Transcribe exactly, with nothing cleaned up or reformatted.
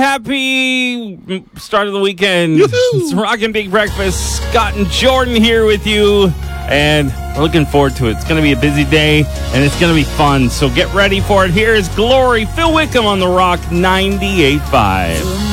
happy start of the weekend. Yoo-hoo. It's Rockin' Big Breakfast. Scott and Jordan here with you. And we're looking forward to it. It's going to be a busy day, and it's going to be fun. So get ready for it. Here is Glory, Phil Wickham on the Rock ninety-eight point five.